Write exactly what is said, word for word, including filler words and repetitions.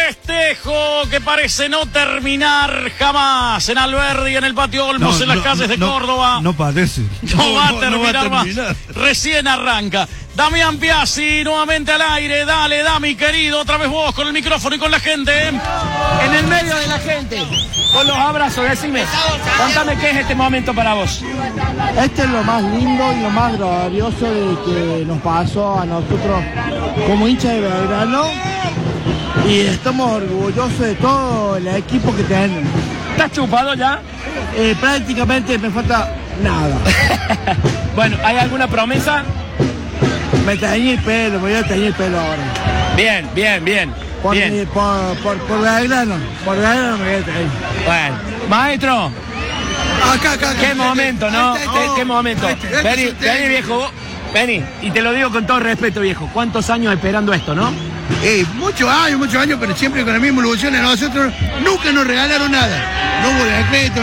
festejo que parece no terminar jamás en Alberdi, en el Patio Olmos, No, en las no, calles de no, Córdoba. No parece. No, no, va, a terminar no va a más. terminar. Recién arranca. Damián Piazzi, nuevamente al aire. Dale, Dami, querido. Otra vez vos con el micrófono y con la gente. En el medio de la gente, con los abrazos, decime. Contame qué es este momento para vos. Este es lo más lindo y lo más glorioso de que nos pasó a nosotros como hinchas de Belgrano. Y estamos orgullosos de todo el equipo que tenemos. ¿Estás chupado ya? Eh, prácticamente me falta nada. Bueno, ¿hay alguna promesa? Me teñí el pelo, me voy a teñir el pelo ahora. Bien, bien, bien. Por, bien. mi- por, por, por Belgrano, por Belgrano me voy a teñir. Bueno, maestro, Acá, acá, acá. qué momento, ¿no? Este, Qué, este, qué momento. este, este Vení, es un vení, técnico. viejo. vos- Vení, y te lo digo con todo respeto, viejo. ¿Cuántos años esperando esto, no? Eh, muchos años, muchos años, pero siempre con la misma ilusión. A nosotros nunca nos regalaron nada. No hubo decreto.